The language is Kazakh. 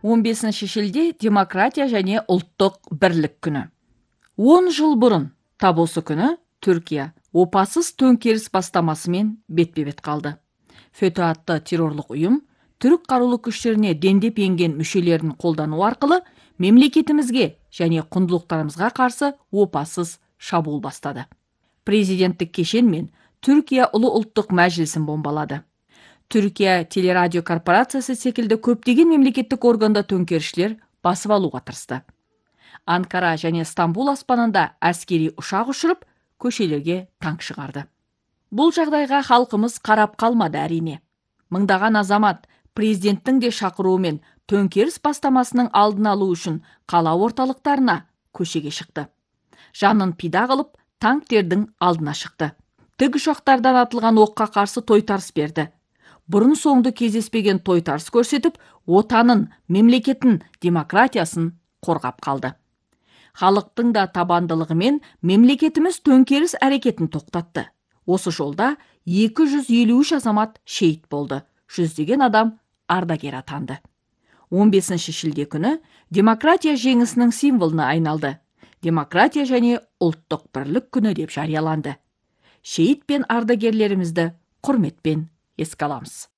15 шілде демократия және ұлттық бірлік күні. 10 жыл бұрын тап осы күні Түркия опасыз төңкеріс бастамасымен бетпе-бет қалды. ФЕТÖ атты террорлық ұйым түрік қарулы күштеріне дендеп енген мүшелерін қолдану арқылы мемлекетімізге және құндылықтарымызға қарсы опасыз шабуыл бастады. Президенттік кешен мен Түркия ұлы ұлттық мәжілісін бомбалады. Түркия телерадио корпорациясы секілді көптеген мемлекеттік органда төңкерісшілер басып алуға тырысты. Анкара және Стамбул аспанында әскери ұшақ ұшырып, көшелерге танк шығарды. Бұл жағдайға халқымыз қарап қалмады әрине. Мыңдаған азамат президенттің де шақыруымен төңкеріс бастамасының алдын алу үшін қала орталықтарына көшеге шықты. Жанын пида қылып, танктердің алдына шықты. Тікұшақтардан атылған оққа қарсы тойтарыс берді. Бұрын соңды кездеспеген тойтарыс көрсетіп, отанын, мемлекетін, демократиясын қорғап қалды. Халықтың да табандылығымен мемлекетіміз төңкеріс әрекетін тоқтатты. Осы жолда 253 азамат шейіт болды. Жүздеген адам ардагер атанды. 15 шілде күні демократия жеңісінің символына айналды. Демократия және ұлттық бірлік күні деп жарияланды. Шейіт пен ардагерлерімізді құрметпен еске аламыз.